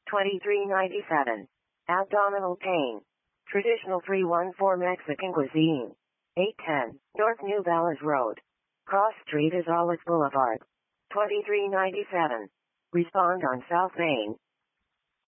2397. Abdominal pain. Traditional 314 Mexican cuisine. 810 North New Valles Road. Cross Street is Olive Boulevard. 2397. Respond on South Main.